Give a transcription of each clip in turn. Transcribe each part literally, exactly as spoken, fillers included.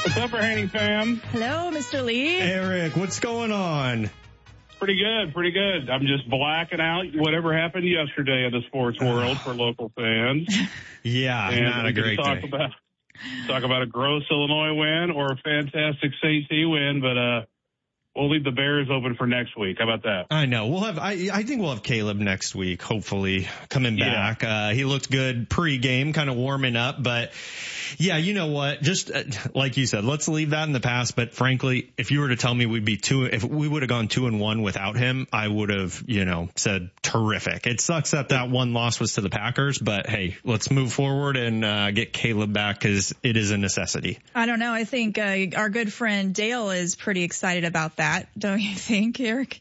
What's up, Haney fam? Hello, Mister Lee. Eric, what's going on? Pretty good, pretty good. I'm just blacking out whatever happened yesterday in the sports world for local fans. Yeah, and not a great talk day. About, talk about a gross Illinois win or a fantastic Saint T win, but uh, we'll leave the Bears open for next week. How about that? I know. We'll have, I, I think we'll have Caleb next week, hopefully, coming back. Yeah. Uh, he looked good pre-game, kind of warming up, but yeah, you know what? Just uh, like you said, let's leave that in the past. But frankly, if you were to tell me we'd be two, if we would have gone two and one without him, I would have, you know, said terrific. It sucks that that one loss was to the Packers, but hey, let's move forward and uh, get Caleb back because it is a necessity. I don't know. I think uh, our good friend Dale is pretty excited about that. Don't you think, Eric?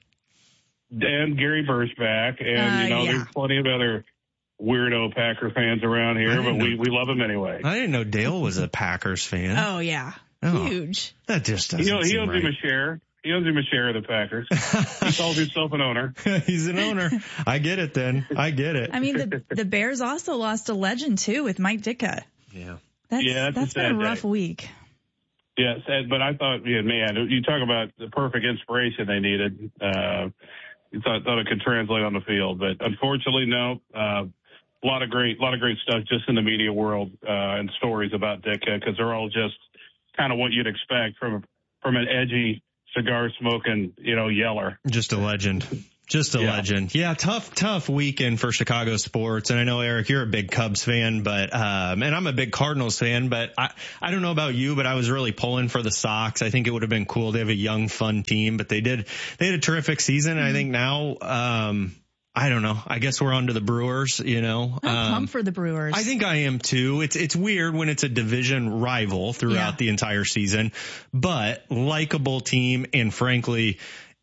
And Gary Burr's back, and uh, you know, yeah. there's plenty of other weirdo Packer fans around here, but know. we, we love him anyway. I didn't know Dale was a Packers fan. Oh, yeah. Oh, huge. That just doesn't He, he seem owns right. him a share. He owns him a share of the Packers. He calls himself an owner. He's an owner. I get it then. I get it. I mean, the the Bears also lost a legend, too, with Mike Ditka. Yeah. That's, yeah, that's, that's a been sad a rough day. week. Yeah, sad, but I thought, yeah, man, you talk about the perfect inspiration they needed. Uh, you thought, thought it could translate on the field, but unfortunately, no. Uh, a lot of great, lot of great stuff just in the media world uh, and stories about Ditka because they're all just kind of what you'd expect from from an edgy, cigar smoking, you know, yeller. Just a legend. Just a yeah. legend. Yeah, tough, tough weekend for Chicago sports. And I know, Eric, you're a big Cubs fan, but, um, and I'm a big Cardinals fan, but I, I don't know about you, but I was really pulling for the Sox. I think it would have been cool. They have a young, fun team, but they did, they had a terrific season. And I think now, um, I don't know. I guess we're on to the Brewers, you know. I'm um, pumped for the Brewers. I think I am too. It's it's weird when it's a division rival throughout yeah. the entire season, but likable team, and frankly,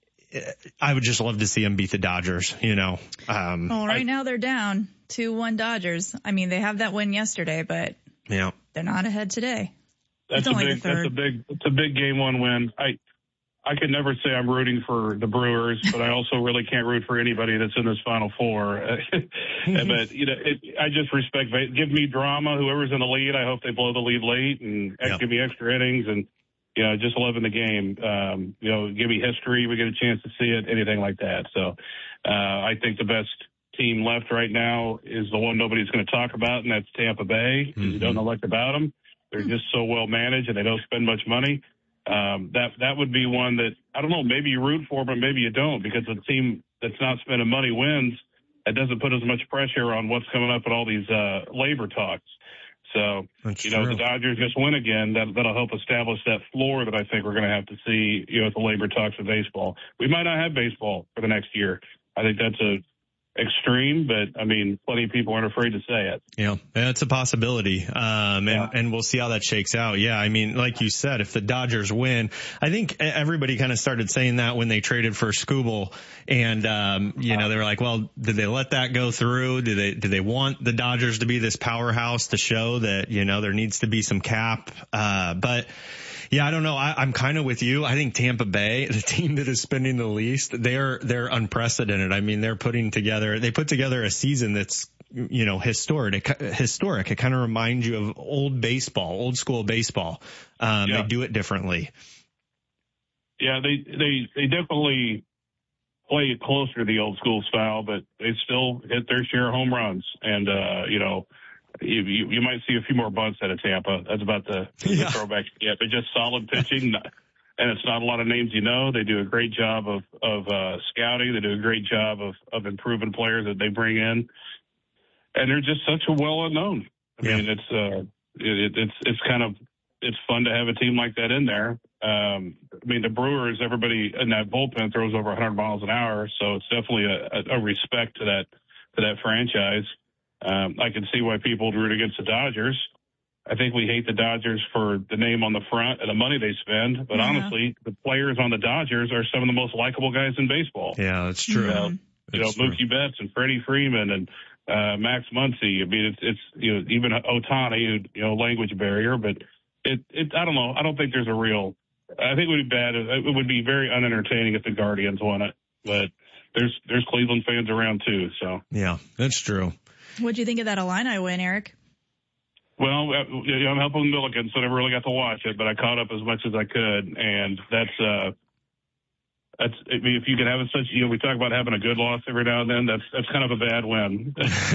I would just love to see them beat the Dodgers, you know. Um, well, right I, now they're down two one Dodgers. I mean, they have that win yesterday, but yeah. they're not ahead today. That's it's a only big, the third. that's a big, it's a big game one win. I, I could never say I'm rooting for the Brewers, but I also really can't root for anybody that's in this Final Four. But, you know, it, I just respect, give me drama. Whoever's in the lead, I hope they blow the lead late and yep. give me extra innings and, you know, just loving the game. Um, you know, give me history. We get a chance to see it, anything like that. So, uh, I think the best team left right now is the one nobody's going to talk about, and that's Tampa Bay. Mm-hmm. You don't know much about them. They're just so well managed and they don't spend much money. Um, that, that would be one that, I don't know, maybe you root for, but maybe you don't, because the team that's not spending money wins. It doesn't put as much pressure on what's coming up in all these, uh, labor talks. So, that's you know, true. The Dodgers just win again. That, that'll help establish that floor that I think we're going to have to see, you know, at the labor talks of baseball. We might not have baseball for the next year. I think that's a, extreme, but I mean, plenty of people aren't afraid to say it. Yeah, that's a possibility. Um, and, yeah. and we'll see how that shakes out. Yeah. I mean, like you said, if the Dodgers win, I think everybody kind of started saying that when they traded for Skubal, and, um, you know, they were like, well, did they let that go through? Do they, do they want the Dodgers to be this powerhouse to show that, you know, there needs to be some cap? Uh, but yeah, I don't know. I, I'm kind of with you. I think Tampa Bay, the team that is spending the least, they're, they're unprecedented. I mean, they're putting together, they put together a season that's, you know, historic, historic. It kind of reminds you of old baseball, old school baseball. Um, yeah. They do it differently. Yeah, they, they, they definitely play it closer to the old school style, but they still hit their share of home runs. And, uh, you know, You, you, you might see a few more bunts out of Tampa. That's about the, the yeah. throwback. Yeah, but just solid pitching, and it's not a lot of names you know. They do a great job of of uh, scouting. They do a great job of of improving players that they bring in, and they're just such a well unknown. I yeah. mean, it's uh, it, it's it's kind of it's fun to have a team like that in there. Um, I mean, the Brewers, everybody in that bullpen throws over one hundred miles an hour, so it's definitely a, a respect to that to that franchise. Um, I can see why people root against the Dodgers. I think we hate the Dodgers for the name on the front and the money they spend. But yeah. honestly, the players on the Dodgers are some of the most likable guys in baseball. Yeah, that's true. You know, you know Mookie Betts and Freddie Freeman and uh, Max Muncy. I mean, it's, it's you know, even Ohtani, who, you know, language barrier. But it, it, I don't know. I don't think there's a real. I think it would be bad. It would be very unentertaining if the Guardians won it. But there's there's Cleveland fans around too. So yeah, that's true. What'd you think of that Illini win, Eric? Well, I'm helping Milliken, so I never really got to watch it, but I caught up as much as I could, and that's uh, that's. I mean, if you can have it such, you know, we talk about having a good loss every now and then. That's that's kind of a bad win.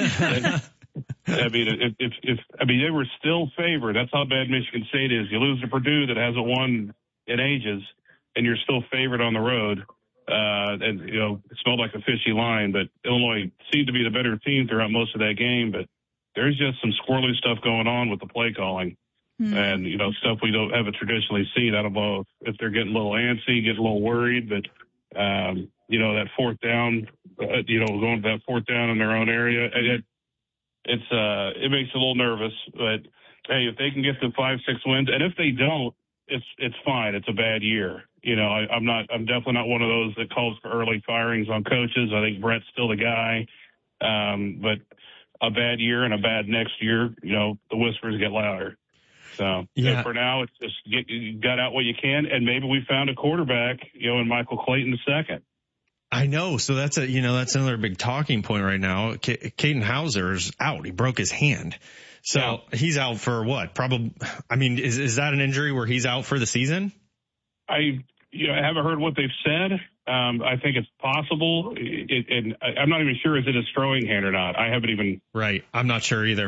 I mean, if, if if I mean they were still favored. That's how bad Michigan State is. You lose to Purdue that hasn't won in ages, and you're still favored on the road. Uh, and you know, it smelled like a fishy line, but Illinois seemed to be the better team throughout most of that game, but there's just some squirrely stuff going on with the play calling mm. and, you know, stuff we don't haven't traditionally seen. I don't know if they're getting a little antsy, getting a little worried, but, um, you know, that fourth down, uh, you know, going to that fourth down in their own area, it, it's, uh, it makes you a little nervous, but hey, if they can get to five, six wins, and if they don't, it's, it's fine. It's a bad year. You know, I, I'm not, I'm definitely not one of those that calls for early firings on coaches. I think Brett's still the guy. Um, but, a bad year and a bad next year, you know, the whispers get louder. So yeah. for now, it's just get, you got out what you can, and maybe we found a quarterback, you know, in Michael Clayton the second. I know. So that's a, you know, that's another big talking point right now. K- Caden Hauser's out. He broke his hand. So yeah. he's out for what? Probably, I mean, is, is that an injury where he's out for the season? I, you know, I haven't heard what they've said. Um, I think it's possible. It, and I'm not even sure is it a throwing hand or not. I haven't even. Right. I'm not sure either.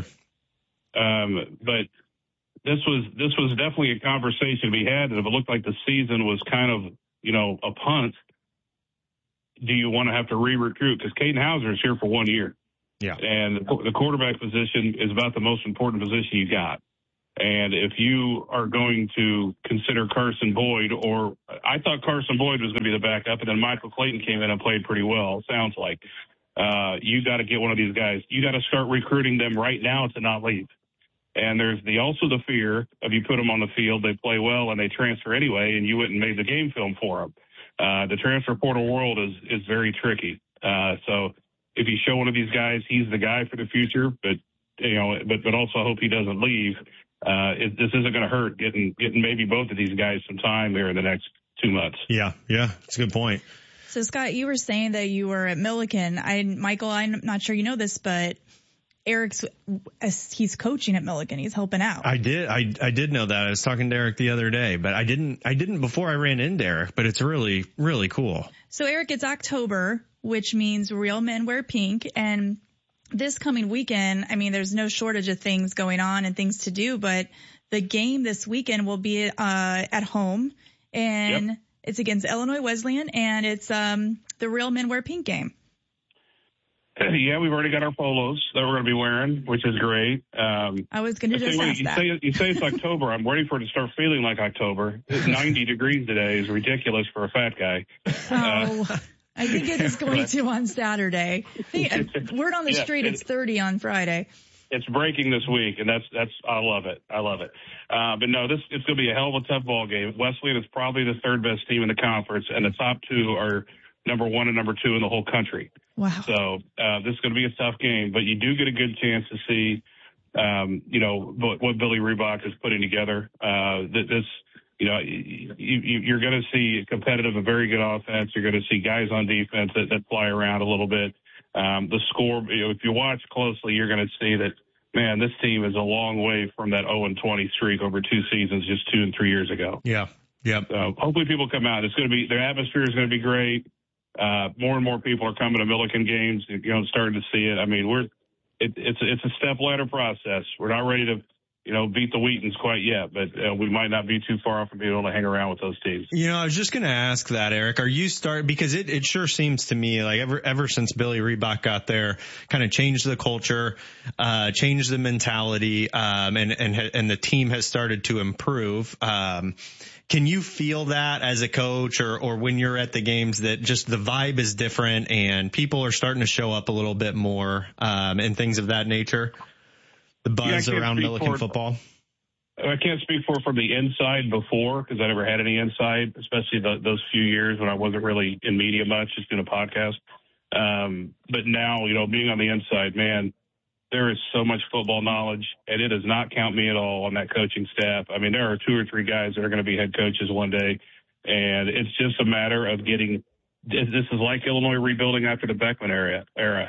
Um, but this was this was definitely a conversation to be had. And if it looked like the season was kind of, you know, a punt, do you want to have to re-recruit? Because Caden Hauser is here for one year. Yeah. And the quarterback position is about the most important position you got. And if you are going to consider Carson Boyd, or I thought Carson Boyd was going to be the backup, and then Michael Clayton came in and played pretty well, sounds like, uh, you got to get one of these guys. You got to start recruiting them right now to not leave. And there's the also the fear of you put them on the field, they play well, and they transfer anyway, and you went and made the game film for them. Uh, the transfer portal world is, is very tricky. Uh, so if you show one of these guys, he's the guy for the future, but, you know, but, but also I hope he doesn't leave. Uh, it, this isn't going to hurt getting, getting maybe both of these guys some time there in the next two months. Yeah. Yeah. That's a good point. So Scott, you were saying that you were at Milliken. I, Michael, I'm not sure you know this, but Eric's, he's coaching at Milliken. He's helping out. I did. I, I did know that. I was talking to Eric the other day, but I didn't, I didn't before I ran into Eric, but it's really, really cool. So Eric, it's October, which means real men wear pink, and this coming weekend, I mean, there's no shortage of things going on and things to do, but the game this weekend will be uh, at home, and yep. It's against Illinois Wesleyan, and it's um, the Real Men Wear Pink game. Yeah, we've already got our polos that we're going to be wearing, which is great. Um, I was going to just ask you that. Say, you say it's October. I'm ready for it to start feeling like October. It's ninety degrees today is ridiculous for a fat guy. Oh. Uh, I think it is going to on Saturday. Word on the yeah, street, it's thirty on Friday. It's breaking this week, and that's that's I love it. I love it. Uh, but no, this it's going to be a hell of a tough ball game. Wesleyan is probably the third best team in the conference, and the top two are number one and number two in the whole country. Wow. So uh, this is going to be a tough game, but you do get a good chance to see, um, you know, what, what Billy Reebok is putting together. Uh, this. You know, you, you, you're going to see a competitive, a very good offense. You're going to see guys on defense that, that fly around a little bit. Um, the score, you know, if you watch closely, you're going to see that, man, this team is a long way from that oh and twenty streak over two seasons, just two and three years ago. Yeah. Yeah. So hopefully people come out. It's going to be, their atmosphere is going to be great. Uh, more and more people are coming to Milliken games, you know, starting to see it. I mean, we're, it, it's, it's a step ladder process. We're not ready to, you know, beat the Wheatons quite yet, but uh, we might not be too far off from being able to hang around with those teams. You know, I was just going to ask that, Eric. Are you start because it, it sure seems to me like ever ever since Billy Reebok got there, kind of changed the culture, uh, changed the mentality, um, and and and the team has started to improve. Um, can you feel that as a coach, or or when you're at the games that just the vibe is different and people are starting to show up a little bit more, um, and things of that nature? The buzz yeah, around Milliken for, football? I can't speak for from the inside before because I never had any inside, especially the, those few years when I wasn't really in media much, just doing a podcast. Um, but now, you know, being on the inside, man, there is so much football knowledge, and it does not count me at all on that coaching staff. I mean, there are two or three guys that are going to be head coaches one day, and it's just a matter of getting – this is like Illinois rebuilding after the Beckman era, era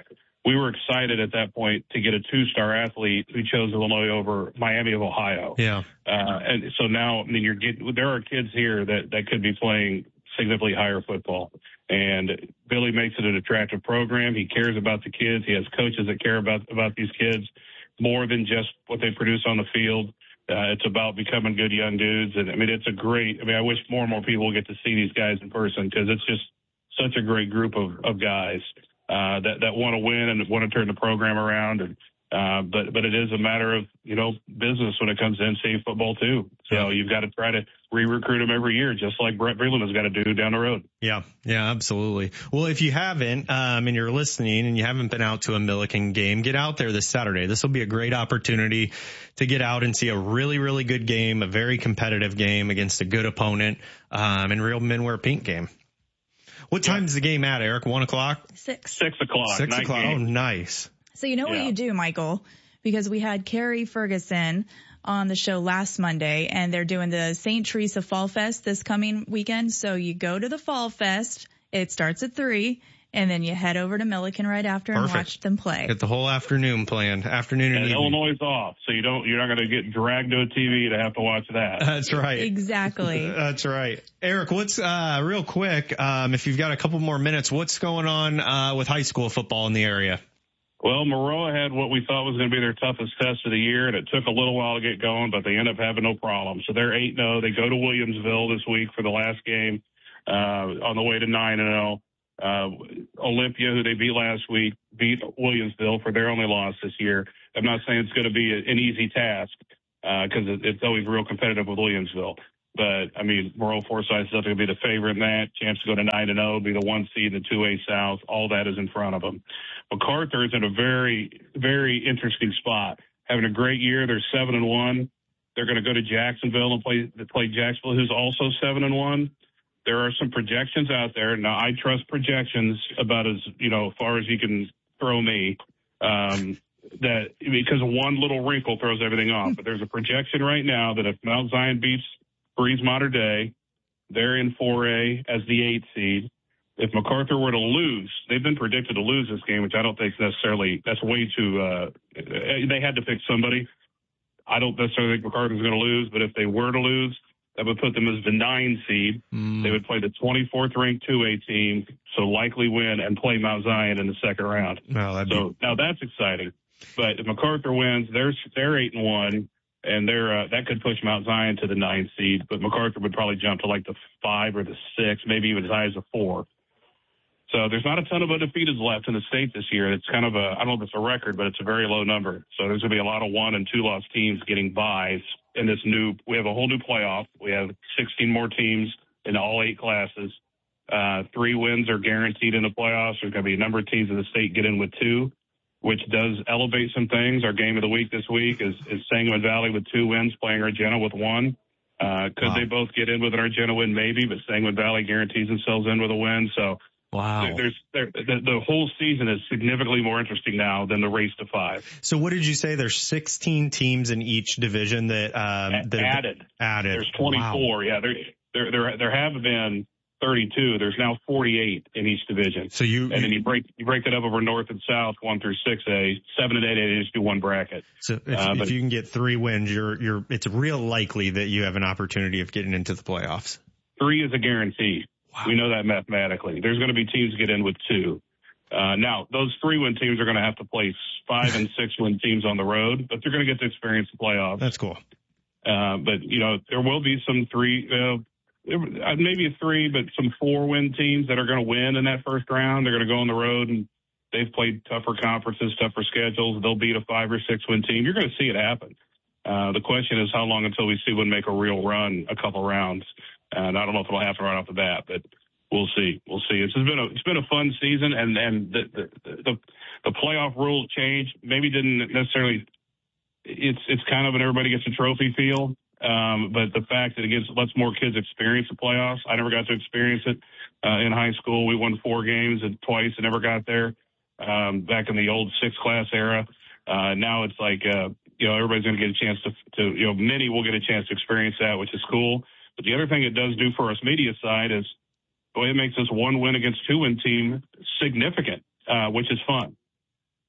we were excited at that point to get a two-star athlete who chose Illinois over Miami of Ohio. Yeah. Uh, and so now, I mean, you're getting, there are kids here that, that could be playing significantly higher football. And Billy makes it an attractive program. He cares about the kids. He has coaches that care about, about these kids more than just what they produce on the field. Uh, it's about becoming good young dudes. And I mean, it's a great, I mean, I wish more and more people get to see these guys in person because it's just such a great group of, of guys. Uh, that, that want to win and want to turn the program around. And, uh, but, but it is a matter of, you know, business when it comes to N C double A football too. So yeah. You've got to try to re-recruit them every year, just like Brett Breland has got to do down the road. Yeah. Yeah, absolutely. Well, if you haven't, um, and you're listening and you haven't been out to a Millikin game, get out there this Saturday. This will be a great opportunity to get out and see a really, really good game, a very competitive game against a good opponent, um, and real men wear pink game. What time is the game at, Eric? One o'clock? Six. Six o'clock. Six o'clock. Game. Oh, nice. So you know yeah. what you do, Michael, because we had Carrie Ferguson on the show last Monday, and they're doing the Saint Teresa Fall Fest this coming weekend. So you go to the Fall Fest. It starts at three. And then you head over to Millikin right after and Perfect. watch them play. Get the whole afternoon planned. Afternoon and, and evening. Illinois is off, so you don't, you're not going to get dragged to a T V to have to watch that. That's right. Exactly. That's right. Eric, what's, uh, real quick, um, if you've got a couple more minutes, what's going on, uh, with high school football in the area? Well, Maroa had what we thought was going to be their toughest test of the year, and it took a little while to get going, but they end up having no problem. So they're eight and oh. They go to Williamsville this week for the last game, uh, on the way to nine and oh. Uh, Olympia, who they beat last week, beat Williamsville for their only loss this year. I'm not saying it's going to be a, an easy task, uh, cause it, it's always real competitive with Williamsville. But I mean, Moreau Forsyth is going to be the favorite in that. Chance to go to nine and oh, be the one seed in the two A South. All that is in front of them. MacArthur is in a very, very interesting spot. Having a great year. They're seven and one. They're going to go to Jacksonville and play, play Jacksonville, who's also seven and one. There are some projections out there. Now, I trust projections about as, you know, far as you can throw me, um, that because one little wrinkle throws everything off. But there's a projection right now that if Mount Zion beats Breeze Mater Dei, they're in four A as the eighth seed. If MacArthur were to lose, they've been predicted to lose this game, which I don't think is necessarily, that's way too, uh, they had to pick somebody. I don't necessarily think MacArthur's going to lose, but if they were to lose, that would put them as the nine seed. Mm. They would play the twenty-fourth ranked two A team, so likely win and play Mount Zion in the second round. No, so be... now that's exciting. But if MacArthur wins, they're they're eight and one, and they're uh, that could push Mount Zion to the nine seed. But MacArthur would probably jump to like the five or the six, maybe even as high as a four. So there's not a ton of undefeateds left in the state this year. It's kind of a, I don't know if it's a record, but it's a very low number. So there's going to be a lot of one and two loss teams getting buys in this new, we have a whole new playoff. We have sixteen more teams in all eight classes. Uh, three wins are guaranteed in the playoffs. There's going to be a number of teams in the state get in with two, which does elevate some things. Our game of the week this week is, is Sangamon Valley with two wins playing Argenta with one. Uh, could wow. they both get in with an Argenta win? Maybe, but Sangamon Valley guarantees themselves in with a win. So, wow. There's there, the, the whole season is significantly more interesting now than the race to five. So what did you say? There's sixteen teams in each division that um that added. Added. There's twenty-four. Wow. Yeah, there there there there have been thirty-two. There's now forty-eight in each division. So you and you, then you break you break it up over north and south, one through six A, seven and eight A. Just do one bracket. So if, uh, if you can get three wins, you're you're it's real likely that you have an opportunity of getting into the playoffs. Three is a guarantee. Wow. We know that mathematically. There's going to be teams get in with two. Uh, now, those three-win teams are going to have to play five- and six-win teams on the road, but they're going to get to experience the playoffs. That's cool. Uh, but, you know, there will be some three, uh, maybe a three, but some four-win teams that are going to win in that first round. They're going to go on the road, and they've played tougher conferences, tougher schedules. They'll beat a five- or six-win team. You're going to see it happen. Uh, the question is how long until we see one make a real run a couple rounds. And I don't know if it'll happen right off the bat, but we'll see. We'll see. It's been a it's been a fun season, and and the the the, the playoff rules change maybe didn't necessarily. It's it's kind of an everybody gets a trophy feel, um, but the fact that it gives lets more kids experience the playoffs. I never got to experience it uh, in high school. We won four games and twice and never got there um, back in the old six class era. Uh, now it's like uh, you know everybody's going to get a chance to to you know many will get a chance to experience that, which is cool. But the other thing it does do for us media side is, boy, it makes this one win against two win team significant, uh, which is fun.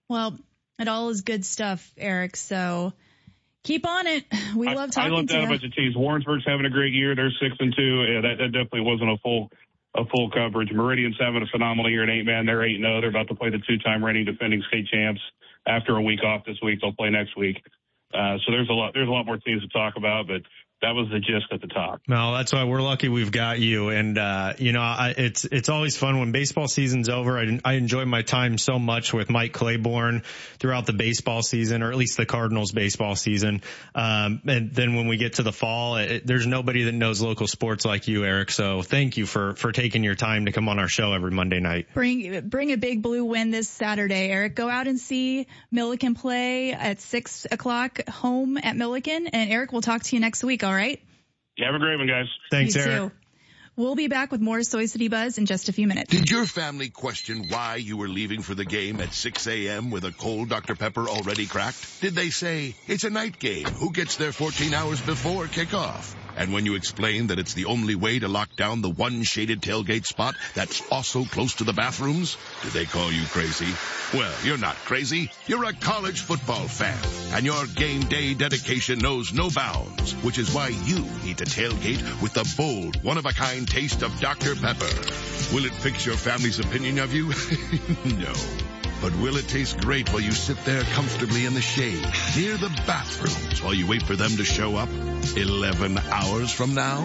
Well, it all is good stuff, Eric. So keep on it. We I, love talking I looked to at you. a bunch of teams. Warrensburg's having a great year. They're six and two. Yeah, that, that definitely wasn't a full a full coverage. Meridian's having a phenomenal year at eight man. They're eight and oh. They're about to play the two-time reigning defending state champs after a week off this week. They'll play next week. Uh, so there's a lot there's a lot more teams to talk about, but that was the gist at the top. No, that's why we're lucky we've got you. And, uh, you know, I, it's, it's always fun when baseball season's over. I, I enjoy my time so much with Mike Claiborne throughout the baseball season, or at least the Cardinals baseball season. Um, and then when we get to the fall, it, there's nobody that knows local sports like you, Eric. So thank you for, for taking your time to come on our show every Monday night. Bring, bring a big blue win this Saturday, Eric. Go out and see Milliken play at six o'clock home at Milliken. And Eric, we'll talk to you next week. All right. Yeah, have a great one, guys. Thanks, you Eric. Too. We'll be back with more Soy City Buzz in just a few minutes. Did your family question why you were leaving for the game at six a.m. with a cold Doctor Pepper already cracked? Did they say, it's a night game, who gets there fourteen hours before kickoff? And when you explained that it's the only way to lock down the one shaded tailgate spot that's also close to the bathrooms, did they call you crazy? Well, you're not crazy. You're a college football fan, and your game day dedication knows no bounds, which is why you need to tailgate with the bold, one-of-a-kind taste of Doctor Pepper. Will it fix your family's opinion of you? No. But will it taste great while you sit there comfortably in the shade, near the bathrooms, while you wait for them to show up eleven hours from now?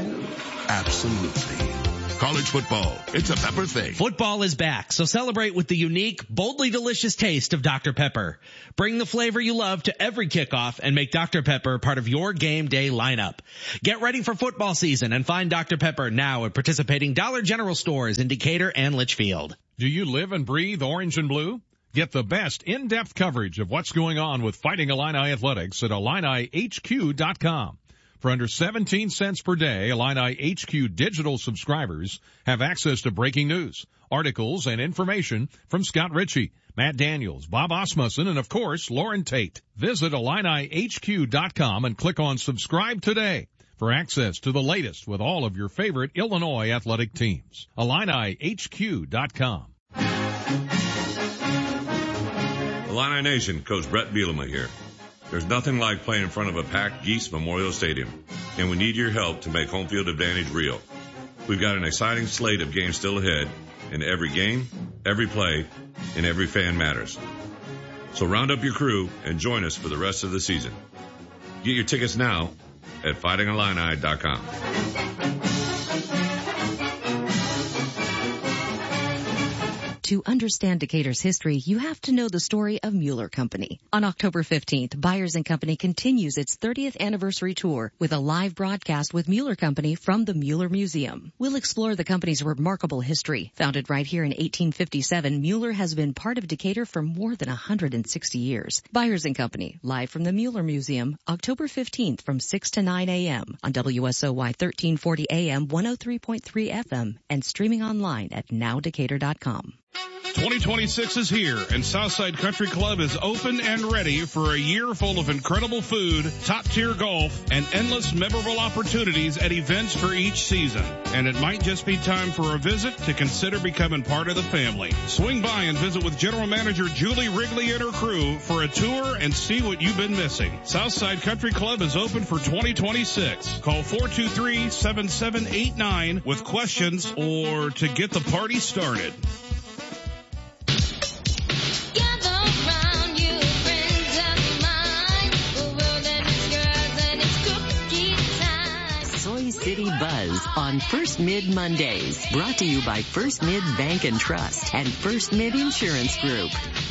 Absolutely. College football, it's a Pepper thing. Football is back, so celebrate with the unique, boldly delicious taste of Doctor Pepper. Bring the flavor you love to every kickoff and make Doctor Pepper part of your game day lineup. Get ready for football season and find Doctor Pepper now at participating Dollar General stores in Decatur and Litchfield. Do you live and breathe orange and blue? Get the best in-depth coverage of what's going on with Fighting Illini Athletics at Illini H Q dot com. For under seventeen cents per day, Illini H Q digital subscribers have access to breaking news, articles, and information from Scott Ritchie, Matt Daniels, Bob Osmussen, and of course, Lauren Tate. Visit Illini H Q dot com and click on subscribe today for access to the latest with all of your favorite Illinois athletic teams. Illini H Q dot com. Illini Nation, Coach Brett Bielema here. There's nothing like playing in front of a packed Geese Memorial Stadium, and we need your help to make home field advantage real. We've got an exciting slate of games still ahead, and every game, every play, and every fan matters. So round up your crew and join us for the rest of the season. Get your tickets now at Fighting Illini dot com. To understand Decatur's history, you have to know the story of Mueller Company. On October fifteenth, Byers and Company continues its thirtieth anniversary tour with a live broadcast with Mueller Company from the Mueller Museum. We'll explore the company's remarkable history. Founded right here in eighteen fifty-seven, Mueller has been part of Decatur for more than one hundred sixty years. Byers and Company, live from the Mueller Museum, October fifteenth from six to nine a.m. on W S O Y thirteen forty A M, one oh three point three F M, and streaming online at now decatur dot com. twenty twenty-six is here, and Southside Country Club is open and ready for a year full of incredible food, top-tier golf, and endless memorable opportunities at events for each season. And it might just be time for a visit to consider becoming part of the family. Swing by and visit with General Manager Julie Wrigley and her crew for a tour and see what you've been missing. Southside Country Club is open for twenty twenty-six. Call four two three, seven seven eight nine with questions or to get the party started. City Buzz on First Mid Mondays. Brought to you by First Mid Bank and Trust and First Mid Insurance Group.